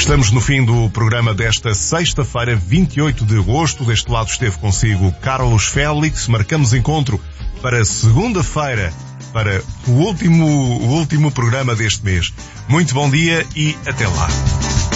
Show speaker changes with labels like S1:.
S1: Estamos no fim do programa desta sexta-feira, 28 de agosto. Deste lado esteve consigo Carlos Félix. Marcamos encontro para segunda-feira, para o último programa deste mês. Muito bom dia e até lá.